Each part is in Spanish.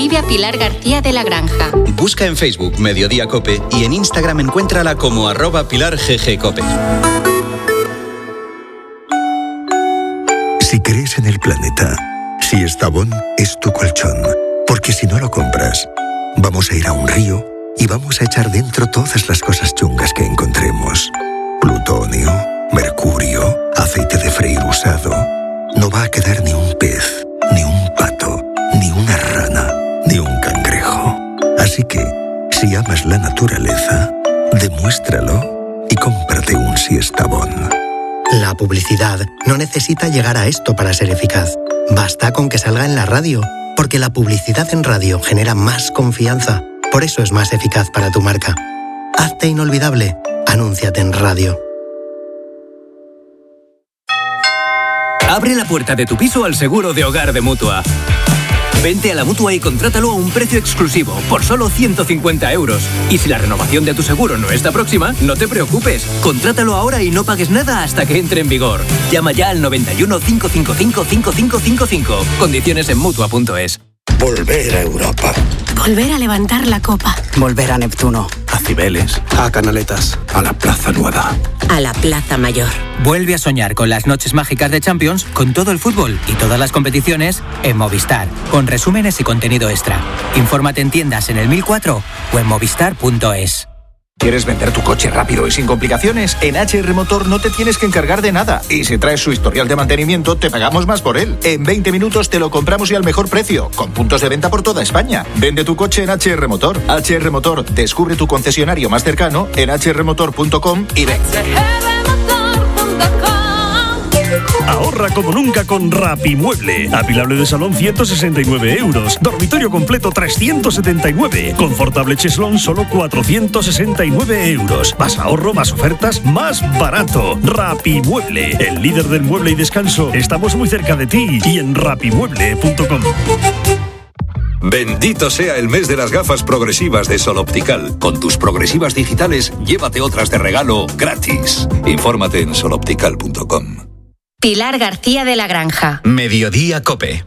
Escribe a Pilar García de la Granja. Busca en Facebook Mediodía Cope y en Instagram encuéntrala como @PilarGGCope. Si crees en el planeta, si Estavón es tu colchón, porque si no lo compras, vamos a ir a un río y vamos a echar dentro todas las cosas chungas que encontremos. Plutonio, mercurio, aceite de freír usado. No va a quedar ni un pez, ni un pato, ni una rana, ni un cangrejo. Así que, si amas la naturaleza, demuéstralo y cómprate un Siestabón. La publicidad no necesita llegar a esto para ser eficaz. Basta con que salga en la radio, porque la publicidad en radio genera más confianza. Por eso es más eficaz para tu marca. Hazte inolvidable. Anúnciate en radio. Abre la puerta de tu piso al seguro de hogar de Mutua. Vente a la Mutua y contrátalo a un precio exclusivo, por solo 150 euros. Y si la renovación de tu seguro no está próxima, no te preocupes. Contrátalo ahora y no pagues nada hasta que entre en vigor. Llama ya al 91 555 5555. Condiciones en Mutua.es. Volver a Europa. Volver a levantar la copa. Volver a Neptuno. A Cibeles. A Canaletas. A la Plaza Nueva. A la Plaza Mayor. Vuelve a soñar con las noches mágicas de Champions, con todo el fútbol y todas las competiciones en Movistar, con resúmenes y contenido extra. Infórmate en tiendas en el 1004 o en movistar.es. ¿Quieres vender tu coche rápido y sin complicaciones? En HR Motor no te tienes que encargar de nada. Y si traes su historial de mantenimiento, te pagamos más por él. En 20 minutos te lo compramos y al mejor precio, con puntos de venta por toda España. Vende tu coche en HR Motor. HR Motor, descubre tu concesionario más cercano en hrmotor.com y ven. Ahorra como nunca con Rapimueble. Apilable de salón 169 euros. Dormitorio completo 379. Confortable cheslón solo 469 euros. Más ahorro, más ofertas, más barato. Rapimueble, el líder del mueble y descanso. Estamos muy cerca de ti y en rapimueble.com. Bendito sea el mes de las gafas progresivas de Sol Optical. Con tus progresivas digitales, llévate otras de regalo gratis. Infórmate en soloptical.com. Pilar García de la Granja. Mediodía Cope.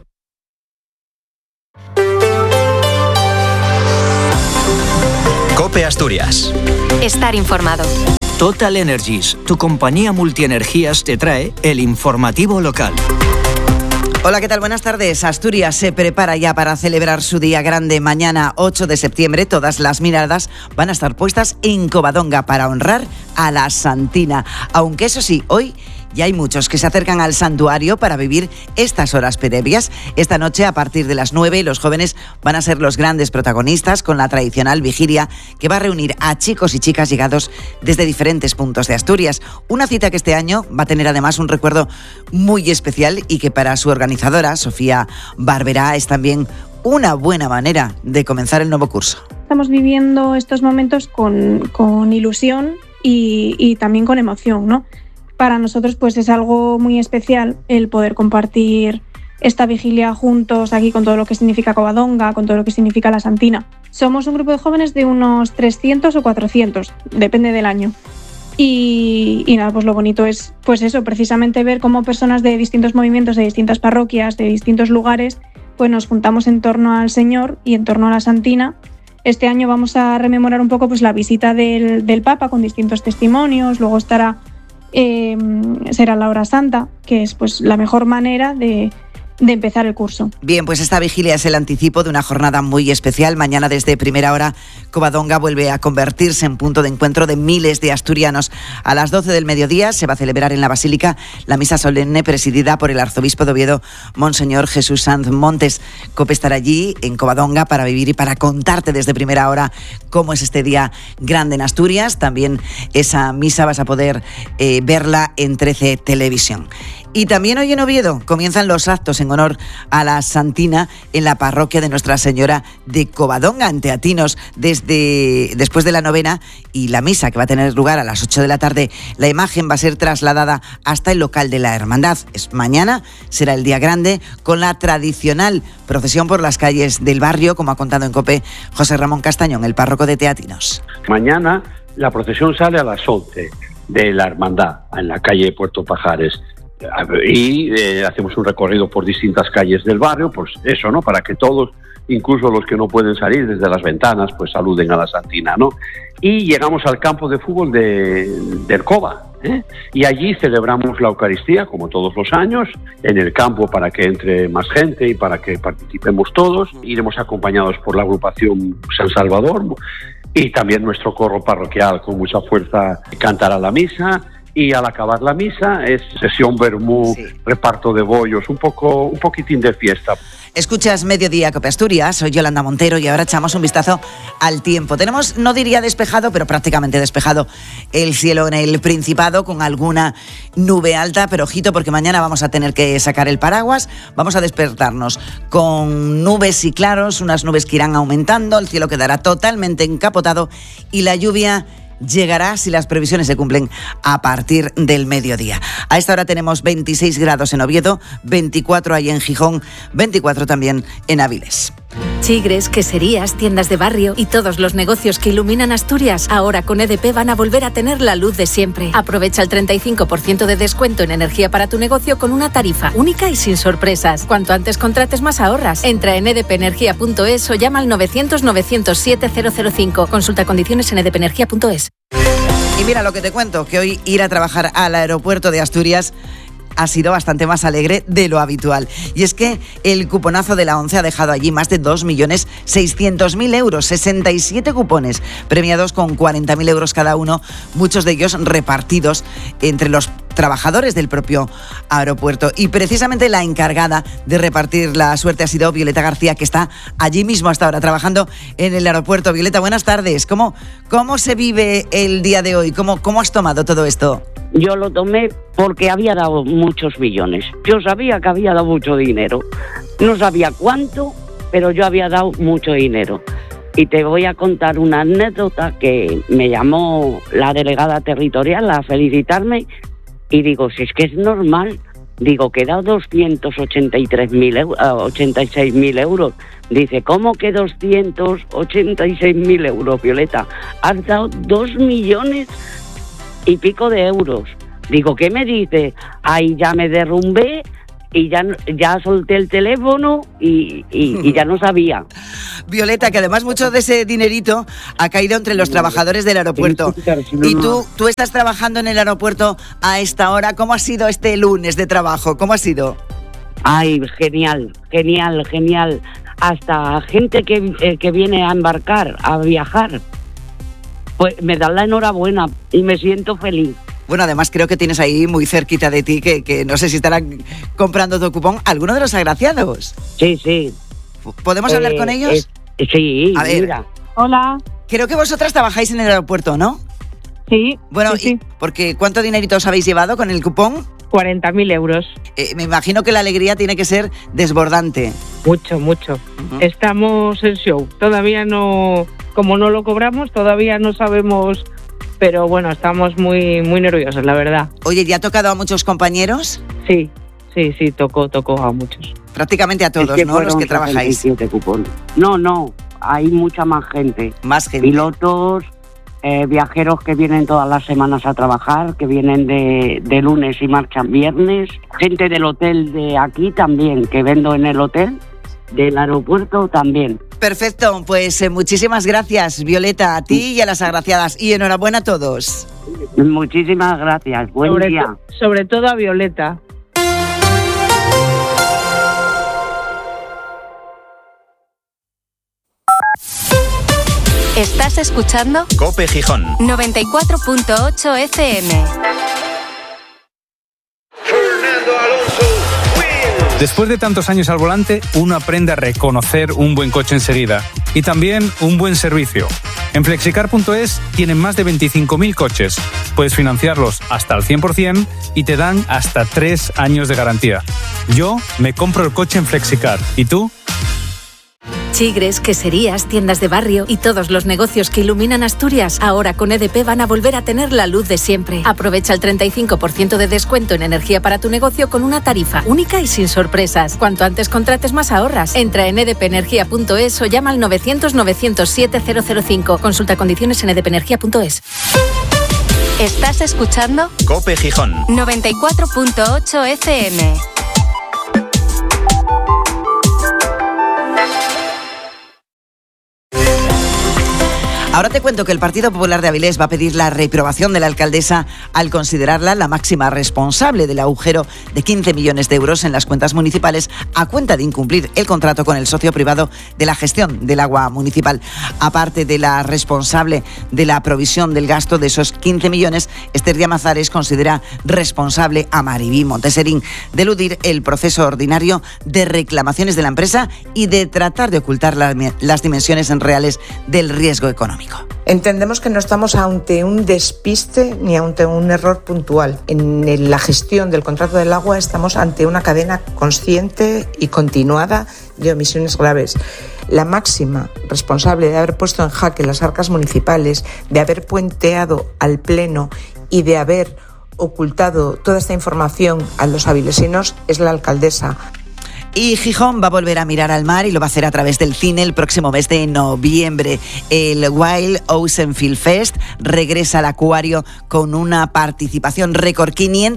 Cope Asturias. Estar informado. Total Energies, tu compañía multienergías, te trae el informativo local. Hola, ¿qué tal? Buenas tardes. Asturias se prepara ya para celebrar su día grande mañana 8 de septiembre. Todas las miradas van a estar puestas en Covadonga para honrar a la Santina. Aunque eso sí, hoy ya hay muchos que se acercan al santuario para vivir estas horas previas. Esta noche, a partir de las 9, los jóvenes van a ser los grandes protagonistas con la tradicional vigilia que va a reunir a chicos y chicas llegados desde diferentes puntos de Asturias. Una cita que este año va a tener además un recuerdo muy especial y que para su organizadora, Sofía Barberá, es también una buena manera de comenzar el nuevo curso. Estamos viviendo estos momentos con ilusión y también con emoción, ¿no? Para nosotros pues es algo muy especial el poder compartir esta vigilia juntos aquí con todo lo que significa Covadonga, con todo lo que significa la Santina. Somos un grupo de jóvenes de unos 300 o 400, depende del año. Y nada, pues lo bonito es pues eso, precisamente ver cómo personas de distintos movimientos, de distintas parroquias, de distintos lugares, pues nos juntamos en torno al Señor y en torno a la Santina. Este año vamos a rememorar un poco pues la visita del Papa con distintos testimonios, luego será la hora santa, que es pues la mejor manera de empezar el curso. Bien, pues esta vigilia es el anticipo de una jornada muy especial. Mañana desde primera hora Covadonga vuelve a convertirse en punto de encuentro de miles de asturianos. A las 12 del mediodía se va a celebrar en la Basílica la misa solemne presidida por el arzobispo de Oviedo, Monseñor Jesús Sanz Montes. Cope estará allí en Covadonga para vivir y para contarte desde primera hora cómo es este día grande en Asturias. También esa misa vas a poder verla en 13 Televisión. Y también hoy en Oviedo comienzan los actos en honor a la Santina en la parroquia de Nuestra Señora de Covadonga, en Teatinos, después de la novena y la misa que va a tener lugar a las 8 de la tarde. La imagen va a ser trasladada hasta el local de la hermandad. Mañana será el día grande con la tradicional procesión por las calles del barrio, como ha contado en COPE José Ramón Castañón, el párroco de Teatinos. Mañana la procesión sale a las 11 de la hermandad en la calle Puerto Pajares. y hacemos un recorrido por distintas calles del barrio, pues eso, ¿no? Para que todos, incluso los que no pueden salir desde las ventanas, pues saluden a la Santina, ¿no? Y llegamos al campo de fútbol del Cova, y allí celebramos la Eucaristía, como todos los años, en el campo para que entre más gente y para que participemos todos. Iremos acompañados por la agrupación San Salvador y también nuestro coro parroquial con mucha fuerza cantará la misa. Y al acabar la misa es sesión vermú, reparto de bollos, un poquitín de fiesta. Escuchas Mediodía Cope Asturias, soy Yolanda Montero y ahora echamos un vistazo al tiempo. Tenemos, no diría despejado, pero prácticamente despejado el cielo en el Principado con alguna nube alta, pero ojito porque mañana vamos a tener que sacar el paraguas, vamos a despertarnos con nubes y claros, unas nubes que irán aumentando, el cielo quedará totalmente encapotado y la lluvia llegará si las previsiones se cumplen a partir del mediodía. A esta hora tenemos 26 grados en Oviedo, 24 ahí en Gijón, 24 también en Áviles. Chigres, queserías, tiendas de barrio y todos los negocios que iluminan Asturias, ahora con EDP van a volver a tener la luz de siempre. Aprovecha el 35% de descuento en energía para tu negocio con una tarifa única y sin sorpresas. Cuanto antes contrates, más ahorras. Entra en edpenergia.es o llama al 900-907-005. Consulta condiciones en edpenergia.es. Y mira lo que te cuento, que hoy ir a trabajar al aeropuerto de Asturias ha sido bastante más alegre de lo habitual. Y es que el cuponazo de la ONCE ha dejado allí más de 2.600.000 euros, 67 cupones premiados con 40.000 euros cada uno, muchos de ellos repartidos entre los trabajadores del propio aeropuerto. Y precisamente la encargada de repartir la suerte ha sido Violeta García, que está allí mismo hasta ahora trabajando en el aeropuerto. Violeta, buenas tardes. ¿Cómo se vive el día de hoy? ¿Cómo has tomado todo esto? Yo lo tomé porque había dado muchos millones. Yo sabía que había dado mucho dinero. No sabía cuánto, pero yo había dado mucho dinero. Y te voy a contar una anécdota que me llamó la delegada territorial a felicitarme y digo, si es que es normal, digo que he dado 86.000 euros. Dice, ¿cómo que 286.000 euros, Violeta? Has dado 2 millones y pico de euros. Digo, ¿qué me dice? Ahí ya me derrumbé y ya solté el teléfono y ya no sabía. Violeta, que además mucho de ese dinerito ha caído entre los trabajadores del aeropuerto. Y tú estás trabajando en el aeropuerto a esta hora. ¿Cómo ha sido este lunes de trabajo? ¿Cómo ha sido? Ay, genial. Hasta gente que viene a embarcar, a viajar, pues me dan la enhorabuena y me siento feliz. Bueno, además creo que tienes ahí muy cerquita de ti que no sé si estarán comprando tu cupón alguno de los agraciados. Sí. ¿Podemos hablar con ellos? Sí, a ver. Mira. Hola. Creo que vosotras trabajáis en el aeropuerto, ¿no? Sí. Bueno, sí. Porque ¿cuánto dinerito os habéis llevado con el cupón? 40.000 euros. Me imagino que la alegría tiene que ser desbordante. Mucho. Uh-huh. Estamos en show. Todavía no, como no lo cobramos, todavía no sabemos, pero bueno, estamos muy nerviosos, la verdad. Oye, ¿ya ha tocado a muchos compañeros? Sí, tocó a muchos. Prácticamente a todos, ¿no? Los que trabajáis. No, hay mucha más gente. Más gente. Pilotos, viajeros que vienen todas las semanas a trabajar, que vienen de lunes y marchan viernes. Gente del hotel de aquí también, que vendo en el hotel, del aeropuerto también. Perfecto, pues muchísimas gracias, Violeta, a ti y a las agraciadas. Y enhorabuena a todos. Muchísimas gracias, buen día. Sobre todo a Violeta. Estás escuchando COPE Gijón 94.8 FM. Después de tantos años al volante, uno aprende a reconocer un buen coche enseguida y también un buen servicio. En Flexicar.es tienen más de 25.000 coches. Puedes financiarlos hasta al 100% y te dan hasta 3 años de garantía. Yo me compro el coche en Flexicar. ¿Y tú? Chigres, queserías, tiendas de barrio y todos los negocios que iluminan Asturias, ahora con EDP van a volver a tener la luz de siempre. Aprovecha el 35% de descuento en energía para tu negocio con una tarifa única y sin sorpresas. Cuanto antes contrates, más ahorras. Entra en edpenergia.es o llama al 900-907-005. Consulta condiciones en edpenergia.es. Estás escuchando COPE Gijón 94.8 FM. Ahora te cuento que el Partido Popular de Avilés va a pedir la reprobación de la alcaldesa al considerarla la máxima responsable del agujero de 15 millones de euros en las cuentas municipales a cuenta de incumplir el contrato con el socio privado de la gestión del agua municipal. Aparte de la responsable de la provisión del gasto de esos 15 millones, Esther Llamazares considera responsable a Maribí Monteserín de eludir el proceso ordinario de reclamaciones de la empresa y de tratar de ocultar las dimensiones reales del riesgo económico. Entendemos que no estamos ante un despiste ni ante un error puntual. En la gestión del contrato del agua estamos ante una cadena consciente y continuada de omisiones graves. La máxima responsable de haber puesto en jaque las arcas municipales, de haber puenteado al Pleno y de haber ocultado toda esta información a los avilesinos es la alcaldesa. Y Gijón va a volver a mirar al mar y lo va a hacer a través del cine el próximo mes de noviembre. El Wild Ocean Film Fest regresa al acuario con una participación récord,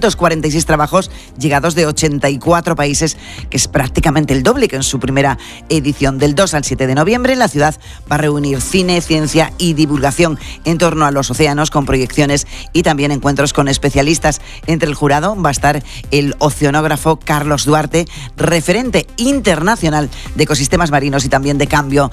546 trabajos llegados de 84 países, que es prácticamente el doble que en su primera edición. Del 2 al 7 de noviembre la ciudad va a reunir cine, ciencia y divulgación en torno a los océanos, con proyecciones y también encuentros con especialistas. Entre el jurado va a estar el oceanógrafo Carlos Duarte, referente internacional de ecosistemas marinos y también de cambio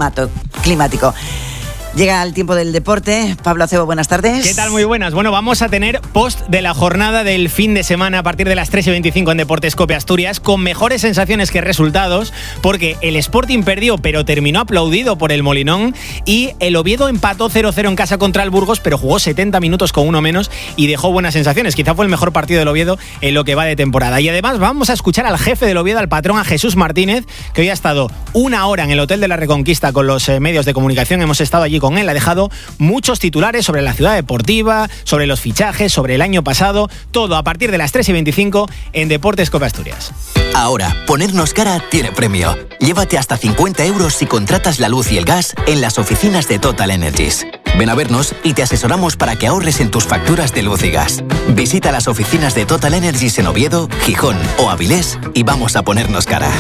climático. Llega el tiempo del deporte. Pablo Acebo, buenas tardes. ¿Qué tal? Muy buenas. Bueno, vamos a tener post de la jornada del fin de semana a partir de las 3:25 en Deportes COPE Asturias, con mejores sensaciones que resultados, porque el Sporting perdió, pero terminó aplaudido por el Molinón, y el Oviedo empató 0-0 en casa contra el Burgos, pero jugó 70 minutos con uno menos y dejó buenas sensaciones. Quizá fue el mejor partido del Oviedo en lo que va de temporada. Y además vamos a escuchar al jefe del Oviedo, al patrón, a Jesús Martínez, que hoy ha estado una hora en el Hotel de la Reconquista con los medios de comunicación. Hemos estado allí con él, ha dejado muchos titulares sobre la ciudad deportiva, sobre los fichajes, sobre el año pasado, todo a partir de las 3:25 en Deportes COPE Asturias. Ahora, ponernos cara tiene premio. Llévate hasta 50 euros si contratas la luz y el gas en las oficinas de Total Energies. Ven a vernos y te asesoramos para que ahorres en tus facturas de luz y gas. Visita las oficinas de Total Energies en Oviedo, Gijón o Avilés y vamos a ponernos cara.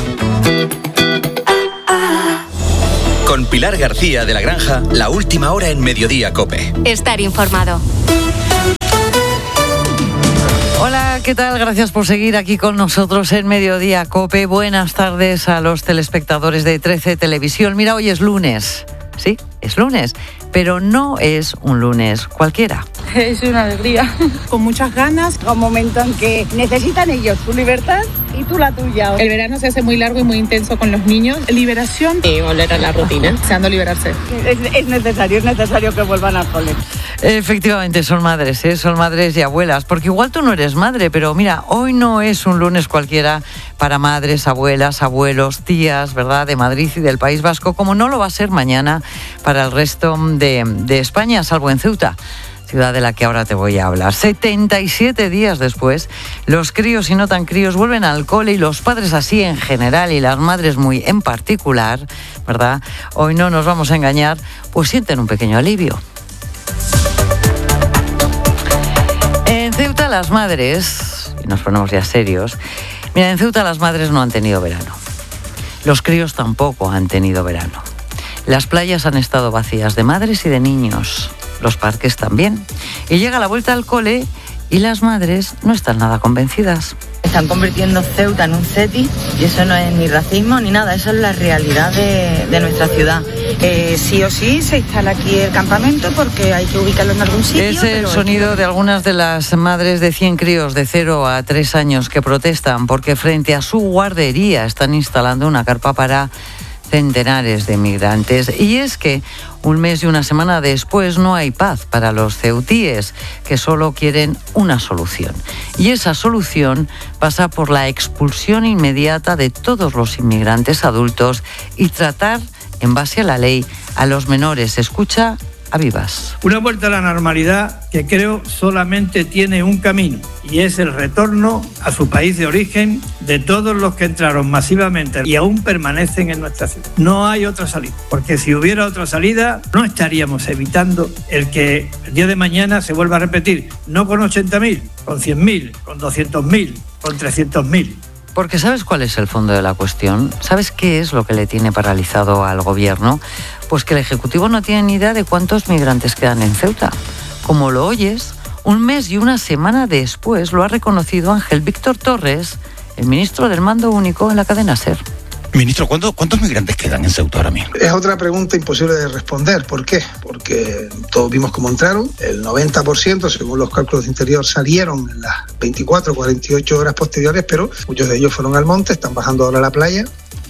Con Pilar García de la Granja, la última hora en Mediodía COPE. Estar informado. Hola, ¿qué tal? Gracias por seguir aquí con nosotros en Mediodía COPE. Buenas tardes a los telespectadores de 13 Televisión. Mira, hoy es lunes. Sí, es lunes, pero no es un lunes cualquiera. Es una alegría, con muchas ganas. Un momento en que necesitan ellos su libertad y tú la tuya. El verano se hace muy largo y muy intenso con los niños. Liberación y volver a la rutina, deseando liberarse. Es necesario que vuelvan al cole. Efectivamente, son madres y abuelas, porque igual tú no eres madre, pero mira, hoy no es un lunes cualquiera para madres, abuelas, abuelos, tías, ¿verdad?, de Madrid y del País Vasco, como no lo va a ser mañana para el resto de España, salvo en Ceuta, ciudad de la que ahora te voy a hablar. 77 días después, los críos y no tan críos vuelven al cole, y los padres así en general y las madres muy en particular, ¿verdad? Hoy no nos vamos a engañar, pues sienten un pequeño alivio. En Ceuta las madres, y nos ponemos ya serios, mira, en Ceuta las madres no han tenido verano. Los críos tampoco han tenido verano. Las playas han estado vacías de madres y de niños. Los parques también. Y llega la vuelta al cole y las madres no están nada convencidas. Están convirtiendo Ceuta en un CETI y eso no es ni racismo ni nada, eso es la realidad de nuestra ciudad. Sí o sí se instala aquí el campamento porque hay que ubicarlo en algún sitio. Es el sonido de algunas de las madres de 100 críos de 0 a 3 años que protestan porque frente a su guardería están instalando una carpa para centenares de migrantes. Y es que un mes y una semana después no hay paz para los ceutíes, que solo quieren una solución. Y esa solución pasa por la expulsión inmediata de todos los inmigrantes adultos y tratar, en base a la ley, a los menores. Escucha a Vivas. Una vuelta a la normalidad que creo solamente tiene un camino, y es el retorno a su país de origen de todos los que entraron masivamente y aún permanecen en nuestra ciudad. No hay otra salida, porque si hubiera otra salida no estaríamos evitando el que el día de mañana se vuelva a repetir, no con 80.000, con 100.000, con 200.000, con 300.000. Porque ¿sabes cuál es el fondo de la cuestión? ¿Sabes qué es lo que le tiene paralizado al gobierno? Pues que el Ejecutivo no tiene ni idea de cuántos migrantes quedan en Ceuta. Como lo oyes, un mes y una semana después lo ha reconocido Ángel Víctor Torres, el ministro del Mando Único en la cadena SER. Ministro, ¿cuántos migrantes quedan en Ceuta ahora mismo? Es otra pregunta imposible de responder. ¿Por qué? Porque todos vimos cómo entraron. El 90%, según los cálculos de Interior, salieron en las 24 o 48 horas posteriores, pero muchos de ellos fueron al monte, están bajando ahora a la playa.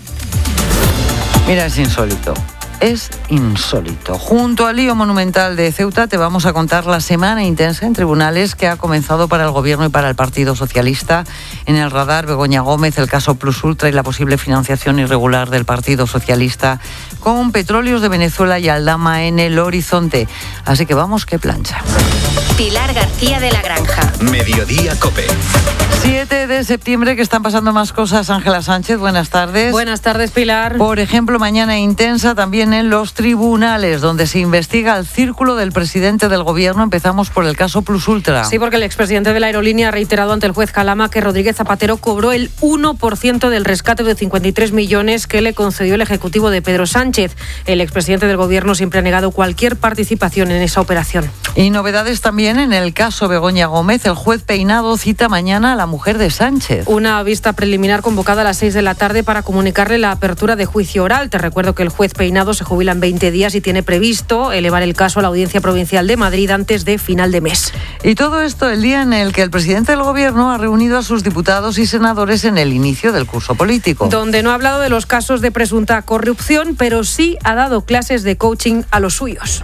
Mira, es insólito. Es insólito. Junto al lío monumental de Ceuta te vamos a contar la semana intensa en tribunales que ha comenzado para el Gobierno y para el Partido Socialista. En el radar, Begoña Gómez, el caso Plus Ultra y la posible financiación irregular del Partido Socialista, con Petróleos de Venezuela y Aldama en el horizonte. Así que vamos, que plancha. Pilar García de la Granja. Mediodía COPE. 7 de septiembre, que están pasando más cosas. Ángela Sánchez, buenas tardes. Buenas tardes, Pilar. Por ejemplo, mañana intensa también en los tribunales, donde se investiga el círculo del presidente del Gobierno. Empezamos por el caso Plus Ultra. Sí, porque el expresidente de la aerolínea ha reiterado ante el juez Calama que Rodríguez Zapatero cobró el 1% del rescate de 53 millones que le concedió el Ejecutivo de Pedro Sánchez. El expresidente del Gobierno siempre ha negado cualquier participación en esa operación. Y novedades también en el caso Begoña Gómez. El juez Peinado cita mañana a la mujer de Sánchez. Una vista preliminar convocada a las 6 de la tarde para comunicarle la apertura de juicio oral. Te recuerdo que el juez Peinado se jubila en 20 días y tiene previsto elevar el caso a la Audiencia Provincial de Madrid antes de final de mes. Y todo esto el día en el que el presidente del Gobierno ha reunido a sus diputados y senadores en el inicio del curso político. Donde no ha hablado de los casos de presunta corrupción, pero sí ha dado clases de coaching a los suyos.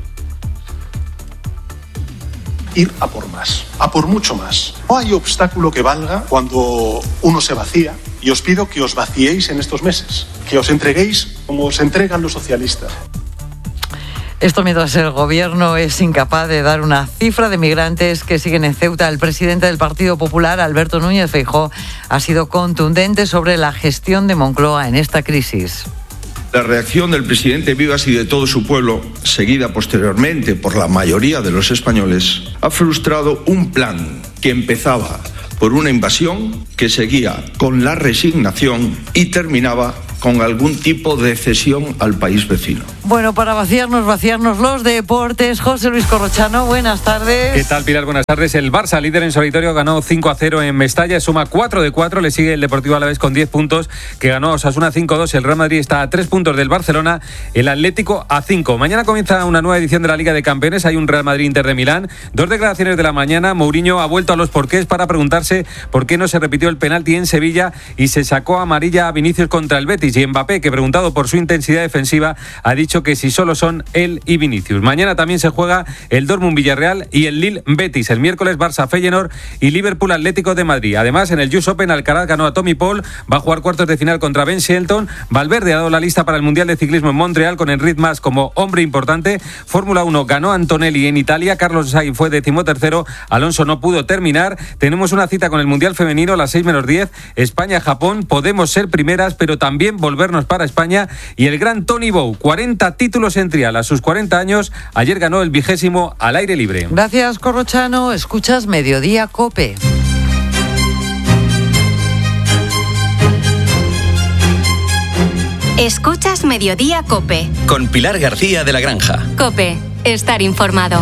Ir a por más, a por mucho más. No hay obstáculo que valga cuando uno se vacía, y os pido que os vaciéis en estos meses, que os entreguéis como os entregan los socialistas. Esto mientras el Gobierno es incapaz de dar una cifra de migrantes que siguen en Ceuta. El presidente del Partido Popular, Alberto Núñez Feijóo, ha sido contundente sobre la gestión de Moncloa en esta crisis. La reacción del presidente Vivas y de todo su pueblo, seguida posteriormente por la mayoría de los españoles, ha frustrado un plan que empezaba por una invasión, que seguía con la resignación y terminaba con algún tipo de cesión al país vecino. Bueno, para vaciarnos los deportes, José Luis Corrochano, buenas tardes. ¿Qué tal, Pilar? Buenas tardes. El Barça, líder en solitario, ganó 5-0 en Mestalla, suma 4 de 4, le sigue el Deportivo Alavés con 10 puntos, que ganó Osasuna 5-2, el Real Madrid está a 3 puntos del Barcelona, el Atlético a 5. Mañana comienza una nueva edición de la Liga de Campeones, hay un Real Madrid-Inter de Milán, 2 declaraciones de la mañana, Mourinho ha vuelto a los porqués para preguntarse por qué no se repitió el penalti en Sevilla y se sacó amarilla a Vinicius contra el Betis, y Mbappé, que preguntado por su intensidad defensiva, ha dicho que si solo son él y Vinicius. Mañana también se juega el Dortmund-Villarreal y el Lille-Betis. El miércoles Barça-Feyenoord y Liverpool-Atlético de Madrid. Además, en el US Open, Alcaraz ganó a Tommy Paul, va a jugar cuartos de final contra Ben Shelton. Valverde ha dado la lista para el Mundial de Ciclismo en Montreal con Enric Mas como hombre importante. Fórmula 1 ganó Antonelli en Italia, Carlos Sainz fue 13º, Alonso no pudo terminar. Tenemos una cita con el Mundial Femenino a las 6:10, España-Japón. Podemos ser primeras, pero también volvernos para España. Y el gran Tony Bow, 40 títulos en trial a sus 40 años, ayer ganó el 20º al aire libre. Gracias, Corrochano. Escuchas Mediodía COPE. Escuchas Mediodía COPE. Con Pilar García de la Granja. COPE, estar informado.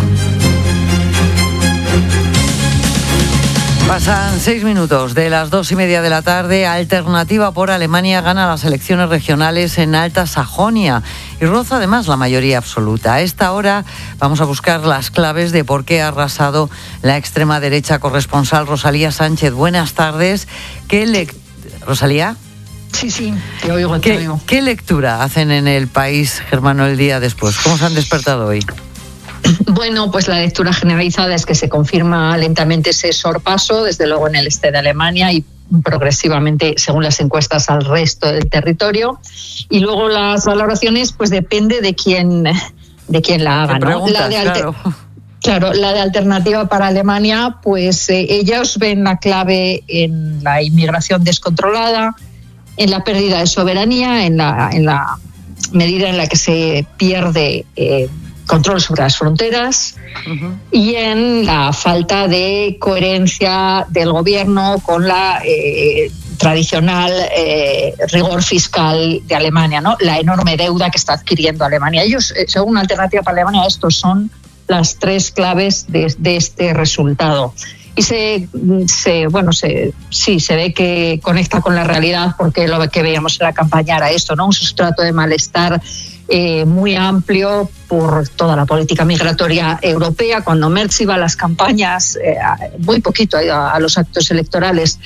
Pasan 6 minutos de las 2:30 de la tarde. Alternativa por Alemania gana las elecciones regionales en Alta Sajonia y roza además la mayoría absoluta. A esta hora vamos a buscar las claves de por qué ha arrasado la extrema derecha. Corresponsal Rosalía Sánchez, buenas tardes. ¿Rosalía? Sí, te oigo. ¿Qué lectura hacen en el país germano el día después? ¿Cómo se han despertado hoy? Bueno, pues la lectura generalizada es que se confirma lentamente ese sorpaso, desde luego en el este de Alemania y progresivamente, según las encuestas, al resto del territorio. Y luego las valoraciones, pues depende de quién de quién la haga, ¿no? Claro, la de Alternativa para Alemania, pues ellos ven la clave en la inmigración descontrolada, en la pérdida de soberanía, en la medida en la que se pierde control sobre las fronteras y en la falta de coherencia del gobierno con la tradicional rigor fiscal de Alemania, ¿no? La enorme deuda que está adquiriendo Alemania. Ellos, según Alternativa para Alemania, estos son las tres claves de este resultado. Y se ve que conecta con la realidad, porque lo que veíamos en la campaña era esto, ¿no? Un sustrato de malestar muy amplio por toda la política migratoria europea. Cuando Merz iba a las campañas, muy poquito a los actos electorales,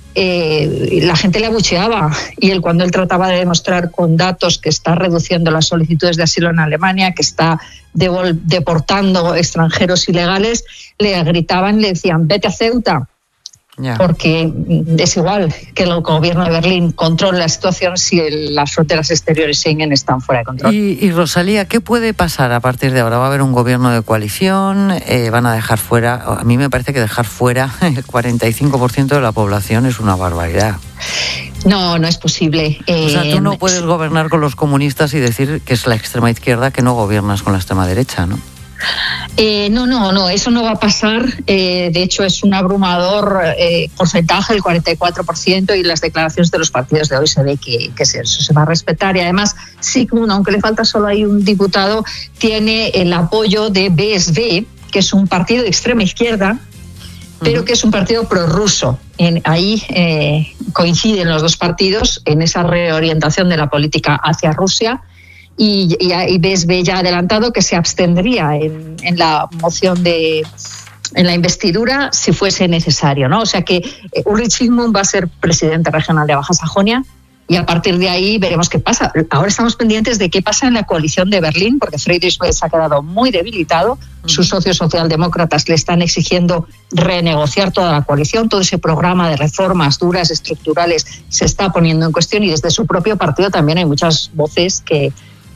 la gente le abucheaba, y cuando él trataba de demostrar con datos que está reduciendo las solicitudes de asilo en Alemania, que está deportando extranjeros ilegales, le gritaban, le decían: vete a Ceuta. Porque es igual que el gobierno de Berlín controle la situación si las fronteras exteriores Schengen están fuera de control. Y Rosalía, ¿qué puede pasar a partir de ahora? ¿Va a haber un gobierno de coalición? ¿Van a dejar fuera? A mí me parece que dejar fuera el 45% de la población es una barbaridad. No es posible. O sea, tú no puedes gobernar con los comunistas y decir que es la extrema izquierda, que no gobiernas con la extrema derecha, ¿no? No, eso no va a pasar. De hecho, es un abrumador porcentaje, el 44%, y las declaraciones de los partidos de hoy se ve que eso se va a respetar. Y además, Sigmund, aunque le falta solo ahí un diputado, tiene el apoyo de BSV, que es un partido de extrema izquierda, pero que es un partido prorruso. Ahí coinciden los dos partidos en esa reorientación de la política hacia Rusia. Y BSV ya ha adelantado que se abstendría en la moción en la investidura si fuese necesario, ¿no? O sea que Ulrich Sigmund va a ser presidente regional de Baja Sajonia, y a partir de ahí veremos qué pasa. Ahora estamos pendientes de qué pasa en la coalición de Berlín, porque Friedrich Merz ha quedado muy debilitado. Sus socios socialdemócratas le están exigiendo renegociar toda la coalición. Todo ese programa de reformas duras, estructurales, se está poniendo en cuestión, y desde su propio partido también hay muchas voces que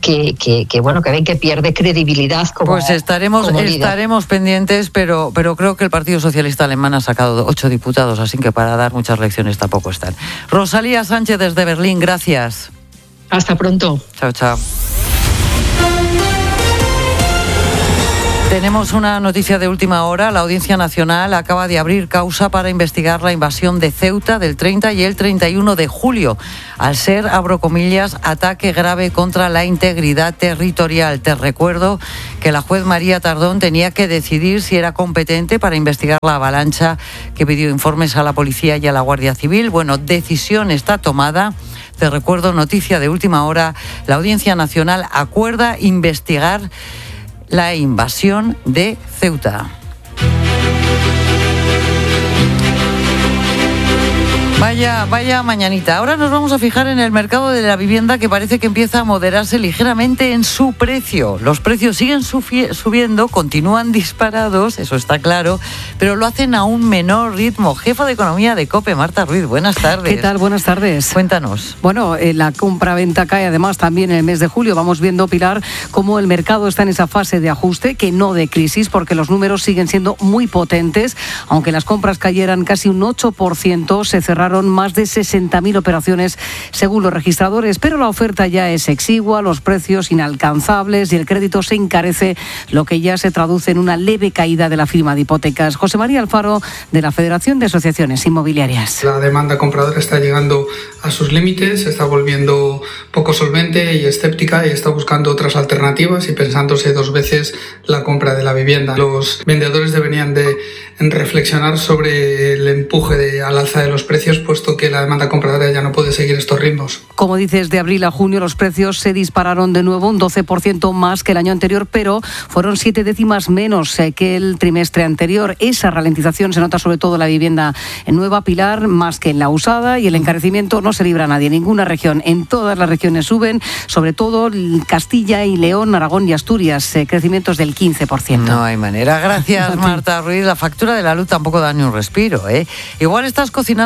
ven que pierde credibilidad como Pues estaremos pendientes, pero creo que el Partido Socialista Alemán ha sacado 8 diputados, así que para dar muchas lecciones tampoco están. Rosalía Sánchez desde Berlín, gracias. Hasta pronto. Chao. Tenemos una noticia de última hora. La Audiencia Nacional acaba de abrir causa para investigar la invasión de Ceuta del 30 y el 31 de julio, al ser, abro comillas, ataque grave contra la integridad territorial. Te recuerdo que la juez María Tardón tenía que decidir si era competente para investigar la avalancha que pidió informes a la policía y a la Guardia Civil. Bueno, decisión está tomada. Te recuerdo, noticia de última hora. La Audiencia Nacional acuerda investigar la invasión de Ceuta. Vaya mañanita. Ahora nos vamos a fijar en el mercado de la vivienda, que parece que empieza a moderarse ligeramente en su precio. Los precios siguen subiendo, continúan disparados, eso está claro, pero lo hacen a un menor ritmo. Jefa de Economía de COPE, Marta Ruiz, buenas tardes. ¿Qué tal? Buenas tardes. Cuéntanos. Bueno, la compra-venta cae además también en el mes de julio. Vamos viendo, Pilar, cómo el mercado está en esa fase de ajuste, que no de crisis, porque los números siguen siendo muy potentes. Aunque las compras cayeran casi un 8%, se cerraron más de 60.000 operaciones según los registradores, pero la oferta ya es exigua, los precios inalcanzables y el crédito se encarece, lo que ya se traduce en una leve caída de la firma de hipotecas. José María Alfaro, de la Federación de Asociaciones Inmobiliarias. La demanda compradora está llegando a sus límites, se está volviendo poco solvente y escéptica, y está buscando otras alternativas y pensándose dos veces la compra de la vivienda. Los vendedores deberían de reflexionar sobre el empuje al alza de los precios, puesto que la demanda compradora ya no puede seguir estos ritmos. Como dices, de abril a junio los precios se dispararon de nuevo, un 12% más que el año anterior, pero fueron 7 décimas menos que el trimestre anterior. Esa ralentización se nota sobre todo en la vivienda en nueva, Pilar, más que en la usada, y el encarecimiento no se libra a nadie. Ninguna región, en todas las regiones suben, sobre todo Castilla y León, Aragón y Asturias, crecimientos del 15%. No hay manera. Gracias, Marta Ruiz. La factura de la luz tampoco da ni un respiro, ¿eh? Igual estás cocinando ahora mismo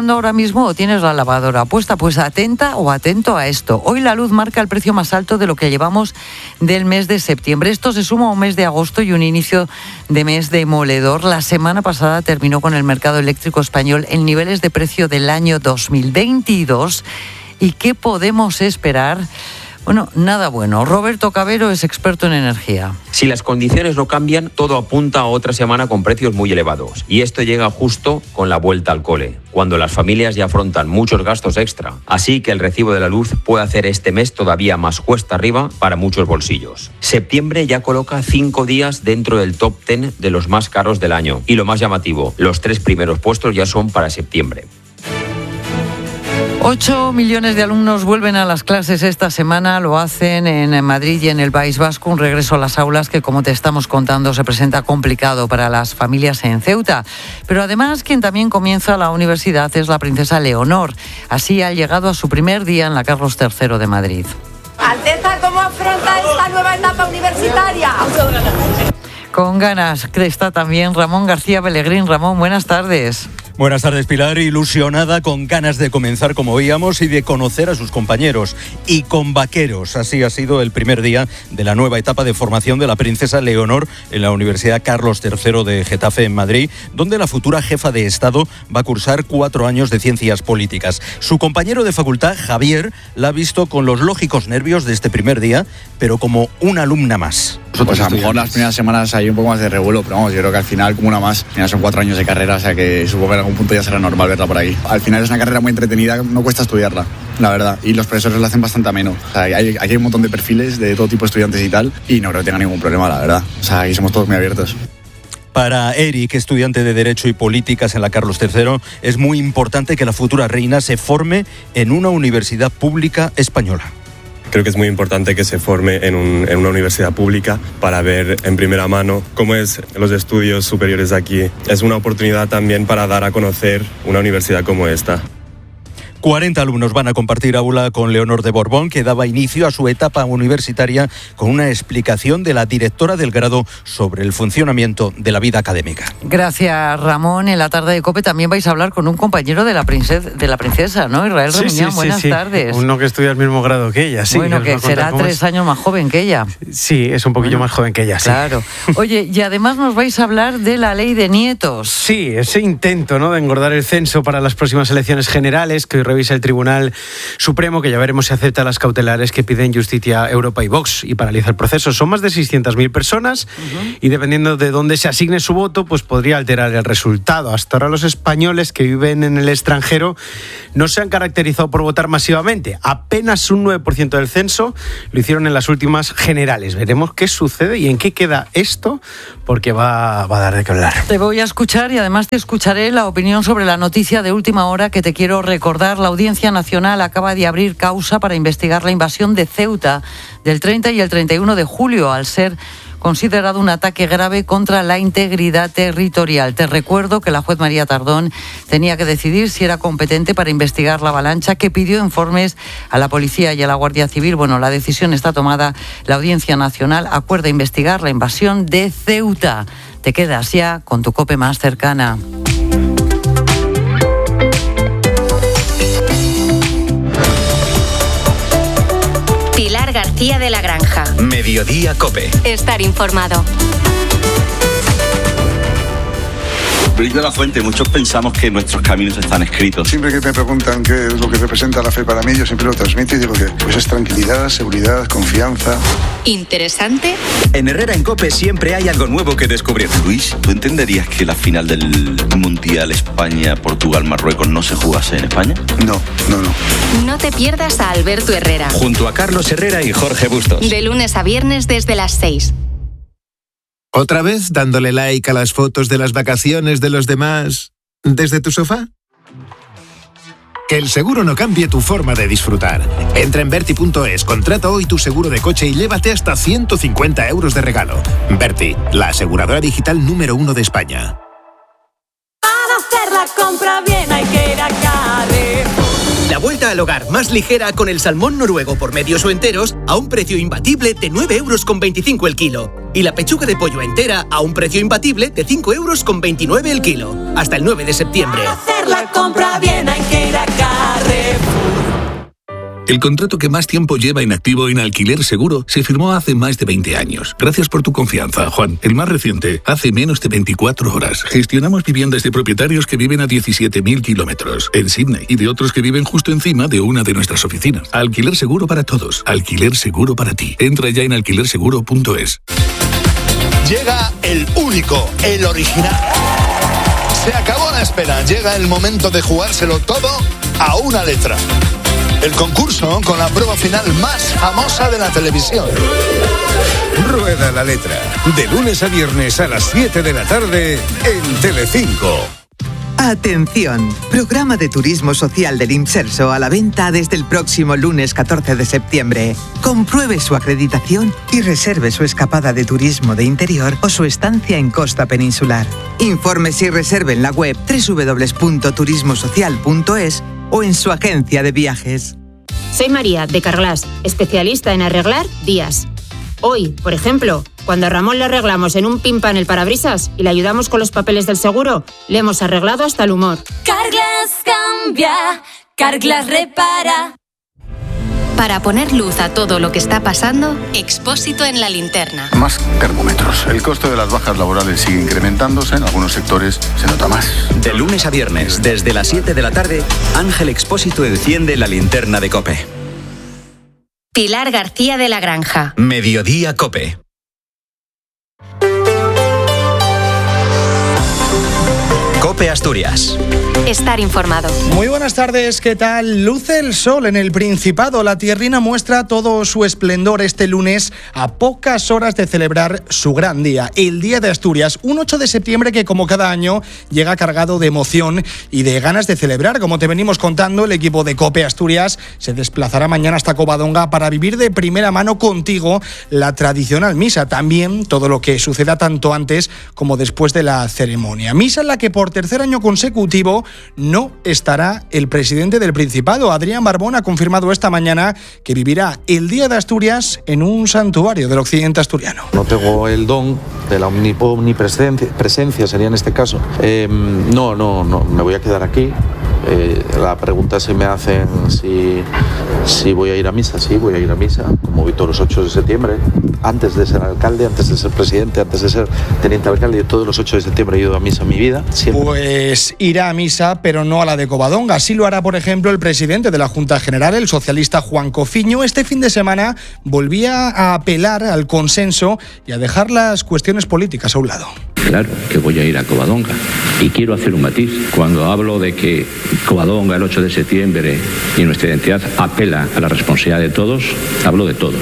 mismo o tienes la lavadora puesta, pues atenta o atento a esto. Hoy la luz marca el precio más alto de lo que llevamos del mes de septiembre. Esto se suma a un mes de agosto y un inicio de mes demoledor. La semana pasada terminó con el mercado eléctrico español en niveles de precio del año 2022. ¿Y qué podemos esperar? Bueno, nada bueno. Roberto Cabero es experto en energía. Si las condiciones no cambian, todo apunta a otra semana con precios muy elevados. Y esto llega justo con la vuelta al cole, cuando las familias ya afrontan muchos gastos extra. Así que el recibo de la luz puede hacer este mes todavía más cuesta arriba para muchos bolsillos. Septiembre ya coloca 5 días dentro del top 10 de los más caros del año. Y lo más llamativo, los 3 primeros puestos ya son para septiembre. 8 millones de alumnos vuelven a las clases esta semana, lo hacen en Madrid y en el País Vasco, un regreso a las aulas que, como te estamos contando, se presenta complicado para las familias en Ceuta. Pero además, quien también comienza la universidad es la princesa Leonor. Así ha llegado a su primer día en la Carlos III de Madrid. Alteza, ¿cómo afronta esta nueva etapa universitaria? Con ganas está también Ramón García Pellegrín. Ramón, buenas tardes. Buenas tardes, Pilar. Ilusionada, con ganas de comenzar, como veíamos, y de conocer a sus compañeros. Y con vaqueros. Así ha sido el primer día de la nueva etapa de formación de la princesa Leonor en la Universidad Carlos III de Getafe, en Madrid, donde la futura jefa de Estado va a cursar 4 años de ciencias políticas. Su compañero de facultad, Javier, la ha visto con los lógicos nervios de este primer día, pero como una alumna más. Pues a lo mejor las primeras semanas hay un poco más de revuelo, pero vamos, yo creo que al final como una más. Ya son 4 años de carrera, o sea que supongo que en algún punto ya será normal verla por ahí. Al final es una carrera muy entretenida, no cuesta estudiarla, la verdad, y los profesores la hacen bastante ameno. O sea, aquí hay un montón de perfiles de todo tipo de estudiantes y tal, y no creo que tenga ningún problema, la verdad. O sea, aquí somos todos muy abiertos. Para Eric, estudiante de Derecho y Políticas en la Carlos III, es muy importante que la futura reina se forme en una universidad pública española. Creo que es muy importante que se forme en una universidad pública para ver en primera mano cómo es los estudios superiores aquí. Es una oportunidad también para dar a conocer una universidad como esta. 40 alumnos van a compartir aula con Leonor de Borbón, que daba inicio a su etapa universitaria con una explicación de la directora del grado sobre el funcionamiento de la vida académica. Gracias, Ramón. En la tarde de COPE también vais a hablar con un compañero de la princesa, ¿no? Israel Remuñán, buenas tardes. Uno que estudia el mismo grado que ella, sí. Bueno, que será 3 años más joven que ella. Sí, es un poquillo más joven que ella, sí. Claro. Oye, y además nos vais a hablar de la ley de nietos. Sí, ese intento, ¿no?, de engordar el censo para las próximas elecciones generales que hoy revisa el Tribunal Supremo, que ya veremos si acepta las cautelares que piden Justicia, Europa y Vox y paraliza el proceso. Son más de 600.000 personas y dependiendo de dónde se asigne su voto, pues podría alterar el resultado. Hasta ahora los españoles que viven en el extranjero no se han caracterizado por votar masivamente. Apenas un 9% del censo lo hicieron en las últimas generales. Veremos qué sucede y en qué queda esto, porque va a dar de qué hablar. Te voy a escuchar y además te escucharé la opinión sobre la noticia de última hora que te quiero recordar. La Audiencia Nacional acaba de abrir causa para investigar la invasión de Ceuta del 30 y el 31 de julio, al ser considerado un ataque grave contra la integridad territorial. Te recuerdo que la juez María Tardón tenía que decidir si era competente para investigar la avalancha, que pidió informes a la policía y a la Guardia Civil. Bueno, la decisión está tomada. La Audiencia Nacional acuerda investigar la invasión de Ceuta. Te quedas ya con tu COPE más cercana. Pilar García de la Granja. Mediodía COPE. Estar informado. Luis de la Fuente, muchos pensamos que nuestros caminos están escritos. Siempre que me preguntan qué es lo que representa la fe para mí, yo siempre lo transmito y digo que pues es tranquilidad, seguridad, confianza. ¿Interesante? En Herrera en COPE siempre hay algo nuevo que descubrir. Luis, ¿tú entenderías que la final del Mundial España-Portugal-Marruecos no se jugase en España? No. No te pierdas a Alberto Herrera. Junto a Carlos Herrera y Jorge Bustos. De lunes a viernes desde las 6. ¿Otra vez dándole like a las fotos de las vacaciones de los demás desde tu sofá? Que el seguro no cambie tu forma de disfrutar. Entra en Berti.es, contrata hoy tu seguro de coche y llévate hasta 150 euros de regalo. Berti, la aseguradora digital número 1 de España. Para hacer la compra bien hay que ir a Carrefour. La vuelta al hogar más ligera con el salmón noruego por medios o enteros a un precio imbatible de 9,25 € el kilo. Y la pechuga de pollo entera a un precio imbatible de 5,29 € el kilo. Hasta el 9 de septiembre. Para hacer hacer la compra bien hay que ir a Carrefour. El contrato que más tiempo lleva inactivo en Alquiler Seguro se firmó hace más de 20 años. Gracias por tu confianza, Juan. El más reciente, hace menos de 24 horas. Gestionamos viviendas de propietarios que viven a 17.000 kilómetros en Sydney y de otros que viven justo encima de una de nuestras oficinas. Alquiler Seguro para todos. Alquiler Seguro para ti. Entra ya en alquilerseguro.es. Llega el único, el original. Se acabó la espera. Llega el momento de jugárselo todo a una letra. El concurso con la prueba final más famosa de la televisión. Rueda la letra. De lunes a viernes a las 7 de la tarde en Telecinco. Atención, programa de turismo social del Imserso a la venta desde el próximo lunes 14 de septiembre. Compruebe su acreditación y reserve su escapada de turismo de interior o su estancia en costa peninsular. Infórmese y reserve en la web www.turismosocial.es o en su agencia de viajes. Soy María, de Carglass, especialista en arreglar vías. Hoy, por ejemplo, cuando a Ramón le arreglamos en un pimpan el parabrisas y le ayudamos con los papeles del seguro, le hemos arreglado hasta el humor. Carglass cambia, Carglass repara. Para poner luz a todo lo que está pasando, Expósito en la linterna. Más termómetros. El costo de las bajas laborales sigue incrementándose. En algunos sectores se nota más. De lunes a viernes, desde las 7 de la tarde, Ángel Expósito enciende la linterna de COPE. Pilar García de la Granja. Mediodía COPE. COPE Asturias. Estar informado. Muy buenas tardes, ¿qué tal? Luce el sol en el Principado. La tierrina muestra todo su esplendor este lunes a pocas horas de celebrar su gran día, el Día de Asturias. Un 8 de septiembre que, como cada año, llega cargado de emoción y de ganas de celebrar. Como te venimos contando, el equipo de COPE Asturias se desplazará mañana hasta Covadonga para vivir de primera mano contigo la tradicional misa. También todo lo que suceda tanto antes como después de la ceremonia. Misa en la que por tercer año consecutivo no estará el presidente del Principado. Adrián Barbón ha confirmado esta mañana que vivirá el Día de Asturias en un santuario del occidente asturiano. No tengo el don de la omnipresencia, sería en este caso. No, me voy a quedar aquí. La pregunta se me hacen si voy a ir a misa. Sí, voy a ir a misa, como voy todos los 8 de septiembre, antes de ser alcalde, antes de ser presidente, antes de ser teniente alcalde. Todos los 8 de septiembre he ido a misa en mi vida, siempre. Pues irá a misa, pero no a la de Covadonga. Así lo hará, por ejemplo, el presidente de la Junta General, el socialista Juan Cofiño. Este fin de semana volvía a apelar al consenso y a dejar las cuestiones políticas a un lado. Claro que voy a ir a Covadonga y quiero hacer un matiz. Cuando hablo de que Covadonga el 8 de septiembre y nuestra identidad apela a la responsabilidad de todos, hablo de todos.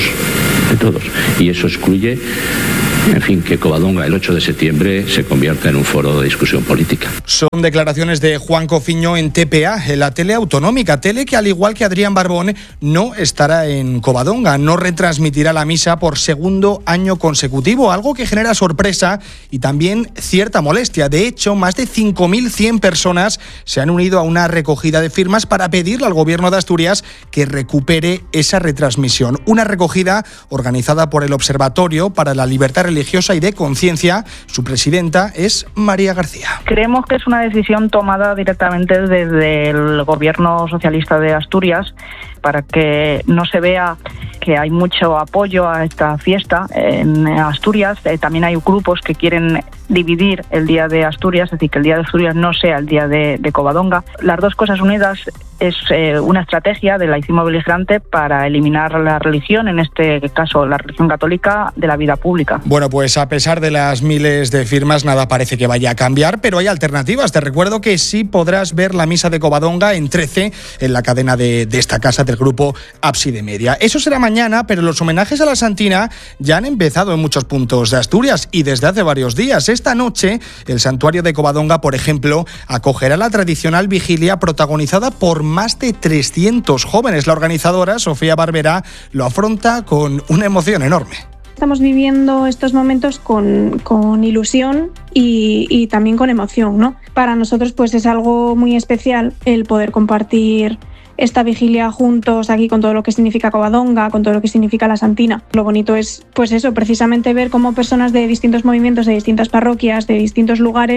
Y eso excluye, en fin, que Covadonga el 8 de septiembre se convierta en un foro de discusión política. Son declaraciones de Juan Cofiño en TPA, en la tele autonómica, tele que al igual que Adrián Barbón no estará en Covadonga, no retransmitirá la misa por segundo año consecutivo, algo que genera sorpresa y también cierta molestia. De hecho, más de 5.100 personas se han unido a una recogida de firmas para pedirle al Gobierno de Asturias que recupere esa retransmisión. Una recogida organizada por el Observatorio para la Libertad Religiosa y de Conciencia. Su presidenta es María García. Creemos que es una decisión tomada directamente desde el Gobierno socialista de Asturias para que no se vea que hay mucho apoyo a esta fiesta en Asturias. También hay grupos que quieren dividir el Día de Asturias, es decir, que el Día de Asturias no sea el Día de Covadonga. Las dos cosas unidas es una estrategia del laicismo beligerante para eliminar la religión, en este caso la religión católica, de la vida pública. Bueno, pues a pesar de las miles de firmas, nada parece que vaya a cambiar, pero hay alternativas. Te recuerdo que sí podrás ver la misa de Covadonga en 13, en la cadena de esta casa del grupo Ábside Media. Eso será mañana, pero los homenajes a la Santina ya han empezado en muchos puntos de Asturias y desde hace varios días. Esta noche, el santuario de Covadonga, por ejemplo, acogerá la tradicional vigilia protagonizada por más de 300 jóvenes. La organizadora, Sofía Barberá, lo afronta con una emoción enorme. Estamos viviendo estos momentos con ilusión y también con emoción, ¿no? Para nosotros pues es algo muy especial el poder compartir esta vigilia juntos aquí con todo lo que significa Covadonga, con todo lo que significa la Santina. Lo bonito es, pues eso, precisamente ver cómo personas de distintos movimientos, de distintas parroquias, de distintos lugares,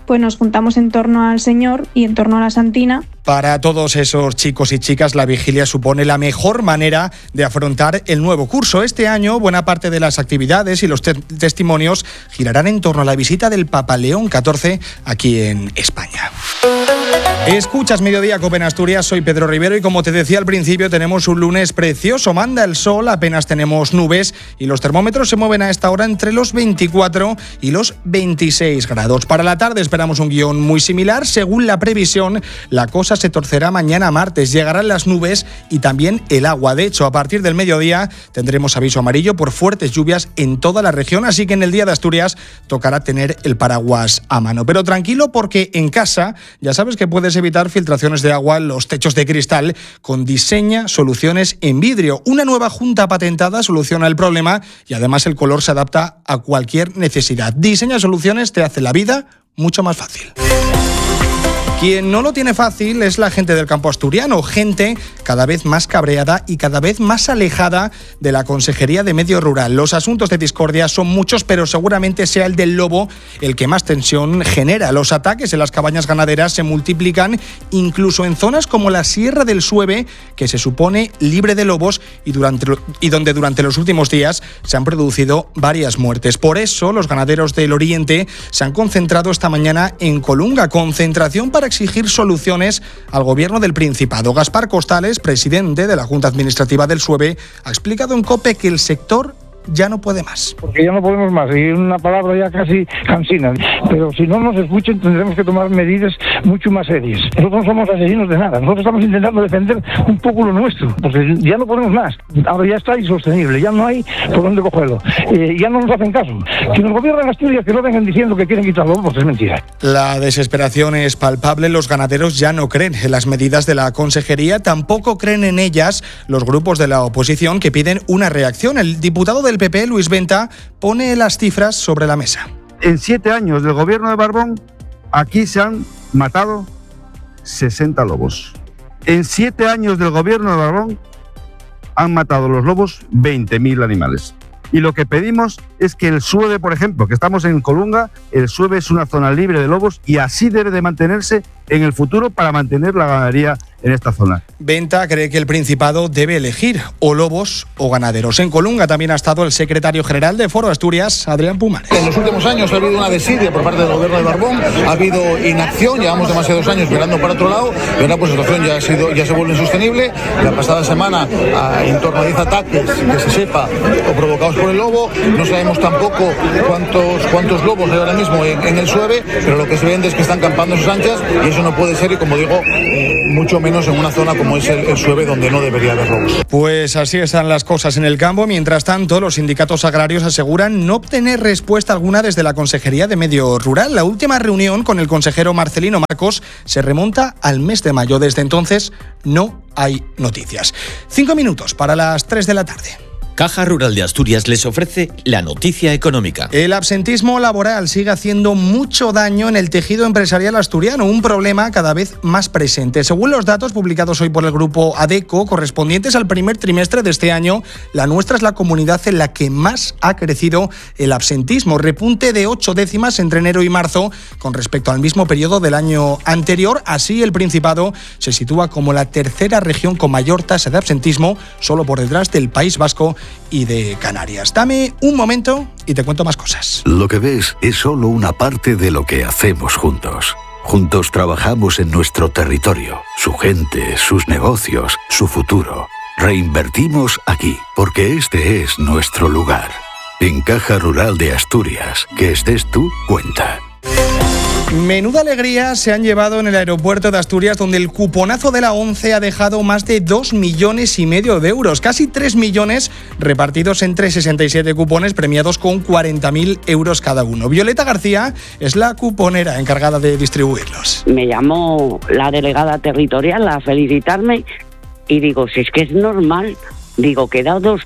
pues nos juntamos en torno al Señor y en torno a la Santina. Para todos esos chicos y chicas, la vigilia supone la mejor manera de afrontar el nuevo curso. Este año, buena parte de las actividades y los testimonios girarán en torno a la visita del Papa León XIV aquí en España. Escuchas Mediodía Cope en Asturias, soy Pedro Rivero y como te decía al principio tenemos un lunes precioso, manda el sol, apenas tenemos nubes y los termómetros se mueven a esta hora entre los 24 y los 26 grados. Para la tarde esperamos un guión muy similar, según la previsión la cosa se torcerá mañana martes, llegarán las nubes y también el agua. De hecho, a partir del mediodía tendremos aviso amarillo por fuertes lluvias en toda la región, así que en el día de Asturias tocará tener el paraguas a mano. Pero tranquilo porque en casa ya sabes que puedes evitar filtraciones de agua en los techos de cristal con Diseña Soluciones en Vidrio. Una nueva junta patentada soluciona el problema y además el color se adapta a cualquier necesidad. Diseña Soluciones te hace la vida mucho más fácil. Quien no lo tiene fácil es la gente del campo asturiano, gente cada vez más cabreada y cada vez más alejada de la Consejería de Medio Rural. Los asuntos de discordia son muchos, pero seguramente sea el del lobo el que más tensión genera. Los ataques en las cabañas ganaderas se multiplican incluso en zonas como la Sierra del Sueve, que se supone libre de lobos y donde durante los últimos días se han producido varias muertes. Por eso los ganaderos del Oriente se han concentrado esta mañana en Colunga, concentración para exigir soluciones al gobierno del Principado. Gaspar Costales, presidente de la Junta Administrativa del Sueve, ha explicado en COPE que el sector ya no puede más. Porque ya no podemos más, y una palabra ya casi cansina. Pero si no nos escuchan tendremos que tomar medidas mucho más serias. Nosotros no somos asesinos de nada, nosotros estamos intentando defender un poco lo nuestro, porque ya no podemos más. Ahora ya está insostenible, ya no hay por dónde cogerlo. Ya no nos hacen caso. Que nos gobiernan Asturias, que no vengan diciendo que quieren quitarlo, pues es mentira. La desesperación es palpable, los ganaderos ya no creen en las medidas de la consejería, tampoco creen en ellas los grupos de la oposición que piden una reacción. El diputado del PP, Luis Venta, pone las cifras sobre la mesa. En 7 años del gobierno de Barbón, aquí se han matado 60 lobos. En 7 años del gobierno de Barbón, han matado los lobos 20.000 animales. Y lo que pedimos es que el Sueve, por ejemplo, que estamos en Colunga, el Sueve es una zona libre de lobos y así debe de mantenerse en el futuro para mantener la ganadería en esta zona. Venta cree que el Principado debe elegir o lobos o ganaderos. En Colunga también ha estado el secretario general de Foro Asturias, Adrián Pumares. En los últimos años ha habido una desidia por parte del gobierno de Barbón, ha habido inacción, llevamos demasiados años mirando para otro lado y ahora pues la situación ya se vuelve insostenible. La pasada semana, en torno a 10 ataques que se sepa o provocados por el lobo, no sabemos tampoco cuántos lobos hay ahora mismo en el Sueve, pero lo que se vende es que están campando en sus anchas y eso no puede ser y como digo, mucho menos en una zona como es el Sueve donde no debería haber lobos. Pues así están las cosas en el campo. Mientras tanto, los sindicatos agrarios aseguran no obtener respuesta alguna desde la Consejería de Medio Rural. La última reunión con el consejero Marcelino Marcos se remonta al mes de mayo. Desde entonces no hay noticias. 5 minutos para las 3 de la tarde. Caja Rural de Asturias les ofrece la noticia económica. El absentismo laboral sigue haciendo mucho daño en el tejido empresarial asturiano, un problema cada vez más presente. Según los datos publicados hoy por el grupo ADECO, correspondientes al primer trimestre de este año, la nuestra es la comunidad en la que más ha crecido el absentismo, repunte de 8 décimas entre enero y marzo con respecto al mismo periodo del año anterior. Así, el Principado se sitúa como la tercera región con mayor tasa de absentismo, solo por detrás del País Vasco y de Canarias. Dame un momento y te cuento más cosas. Lo que ves es solo una parte de lo que hacemos juntos. Juntos trabajamos en nuestro territorio, su gente, sus negocios, su futuro. Reinvertimos aquí, porque este es nuestro lugar. En Caja Rural de Asturias, que estés tú, cuenta. Menuda alegría se han llevado en el aeropuerto de Asturias, donde el cuponazo de la ONCE ha dejado más de 2,5 millones de euros, casi 3 millones repartidos entre 67 cupones premiados con 40.000 euros cada uno. Violeta García es la cuponera encargada de distribuirlos. Me llamó la delegada territorial a felicitarme y digo, si es que es normal. Digo, que he dado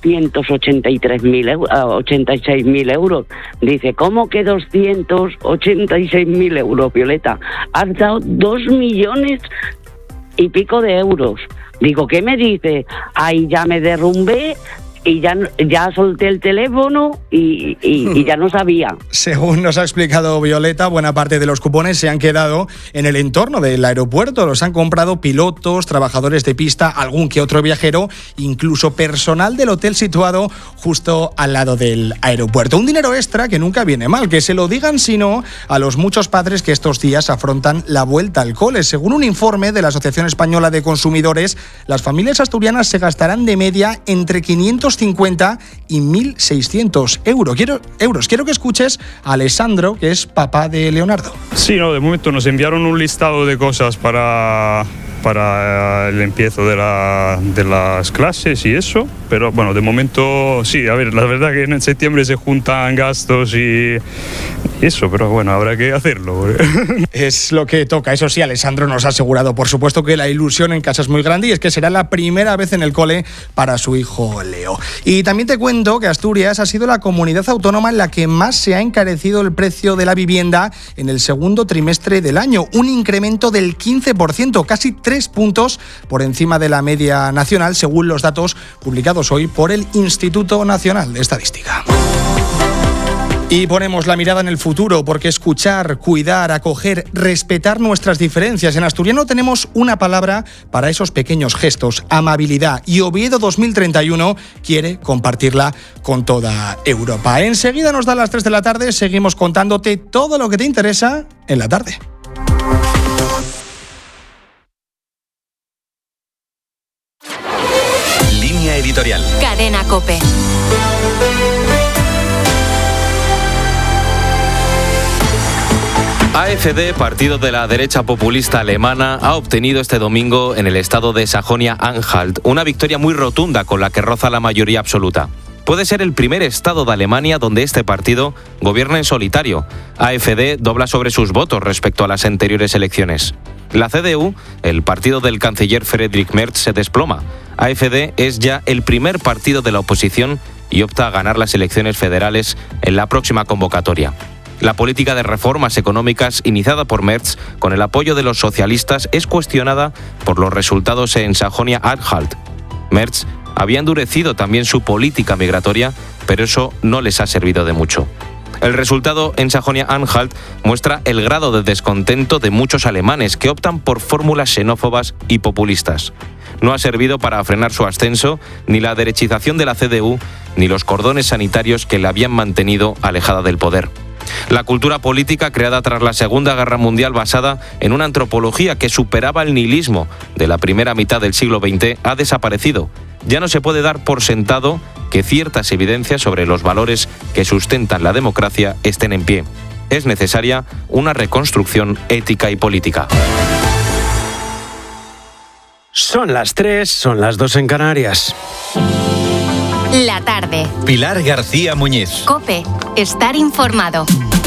86.000 euros. Dice, ¿cómo que 286.000 euros, Violeta? Has dado 2 millones y pico de euros. Digo, ¿qué me dice? Ahí ya me derrumbé y ya solté el teléfono y ya no sabía. Según nos ha explicado Violeta, buena parte de los cupones se han quedado en el entorno del aeropuerto. Los han comprado pilotos, trabajadores de pista, algún que otro viajero, incluso personal del hotel situado justo al lado del aeropuerto. Un dinero extra que nunca viene mal, que se lo digan sino a los muchos padres que estos días afrontan la vuelta al cole. Según un informe de la Asociación Española de Consumidores, las familias asturianas se gastarán de media entre 550 y 1.600 euros. Quiero que escuches a Alessandro, que es papá de Leonardo. Sí, no, de momento nos enviaron un listado de cosas para el empiezo de las clases y eso, pero bueno, de momento sí, a ver, la verdad que en septiembre se juntan gastos y eso, pero bueno, habrá que hacerlo. Es lo que toca. Eso sí, Alessandro nos ha asegurado, por supuesto, que la ilusión en casa es muy grande y es que será la primera vez en el cole para su hijo Leo. Y también te cuento que Asturias ha sido la comunidad autónoma en la que más se ha encarecido el precio de la vivienda en el segundo trimestre del año, un incremento del 15%, casi 3 puntos por encima de la media nacional, según los datos publicados hoy por el Instituto Nacional de Estadística. Y ponemos la mirada en el futuro, porque escuchar, cuidar, acoger, respetar nuestras diferencias. En asturiano tenemos una palabra para esos pequeños gestos: amabilidad. Y Oviedo 2031 quiere compartirla con toda Europa. Enseguida nos dan las 3 de la tarde, seguimos contándote todo lo que te interesa en la tarde. Línea editorial. Cadena COPE. AfD, partido de la derecha populista alemana, ha obtenido este domingo en el estado de Sajonia-Anhalt una victoria muy rotunda con la que roza la mayoría absoluta. Puede ser el primer estado de Alemania donde este partido gobierna en solitario. AfD dobla sobre sus votos respecto a las anteriores elecciones. La CDU, el partido del canciller Friedrich Merz, se desploma. AfD es ya el primer partido de la oposición y opta a ganar las elecciones federales en la próxima convocatoria. La política de reformas económicas iniciada por Merz con el apoyo de los socialistas es cuestionada por los resultados en Sajonia-Anhalt. Merz había endurecido también su política migratoria, pero eso no les ha servido de mucho. El resultado en Sajonia-Anhalt muestra el grado de descontento de muchos alemanes que optan por fórmulas xenófobas y populistas. No ha servido para frenar su ascenso ni la derechización de la CDU ni los cordones sanitarios que la habían mantenido alejada del poder. La cultura política creada tras la Segunda Guerra Mundial, basada en una antropología que superaba el nihilismo de la primera mitad del siglo XX, ha desaparecido. Ya no se puede dar por sentado que ciertas evidencias sobre los valores que sustentan la democracia estén en pie. Es necesaria una reconstrucción ética y política. Son las 3, son las 2 en Canarias. La tarde. Pilar García Muñiz. COPE. Estar informado.